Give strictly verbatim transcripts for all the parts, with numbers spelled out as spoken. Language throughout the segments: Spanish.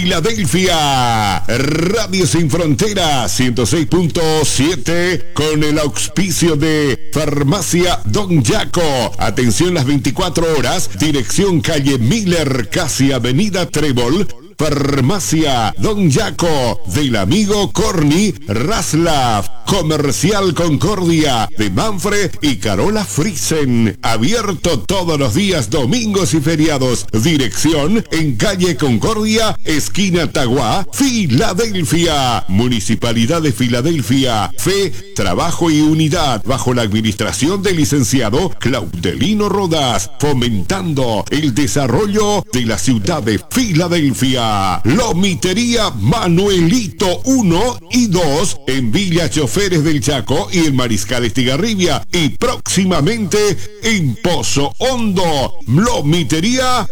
Filadelfia, Radio Sin Fronteras ciento seis punto siete con el auspicio de Farmacia Don Yaco. Atención las veinticuatro horas, dirección calle Miller, casi avenida Trébol. Farmacia Don Yaco, del amigo Corny Raslav. Comercial Concordia, de Manfred y Carola Friesen. Abierto todos los días, domingos y feriados. Dirección en calle Concordia, esquina Taguá, Filadelfia. Municipalidad de Filadelfia. Fe, trabajo y unidad, bajo la administración del licenciado Claudelino Rodas, fomentando el desarrollo de la ciudad de Filadelfia. Lomitería Manuelito uno y dos en Villa Choferes del Chaco y el Mariscal Estigarribia, y próximamente en Pozo Hondo. Lomitería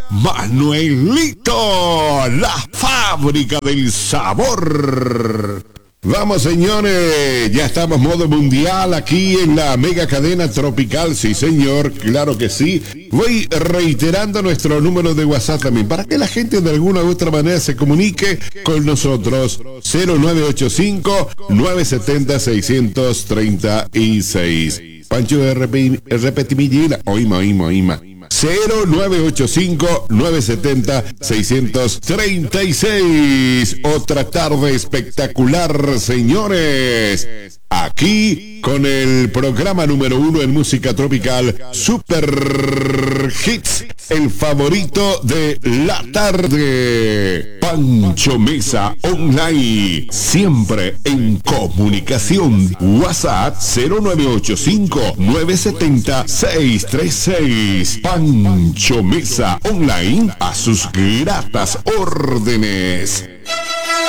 Manuelito, la fábrica del sabor. Vamos, señores, ya estamos modo mundial aquí en la mega cadena tropical. Sí, señor, claro que sí. Voy reiterando nuestro número de WhatsApp también, para que la gente de alguna u otra manera se comunique con nosotros. Cero nueve ocho cinco, nueve siete cero, seis tres seis. Pancho de repetimillina. Oima, oima, oima. cero nueve ocho cinco, nueve siete cero, seis tres seis. Otra tarde espectacular, señores. Aquí con el programa número uno en música tropical, Super Hits, el favorito de la tarde. Pancho Mesa Online, siempre en comunicación. WhatsApp cero nueve ocho cinco, nueve siete cero, seis tres seis. Pancho Mesa Online, a sus gratas órdenes.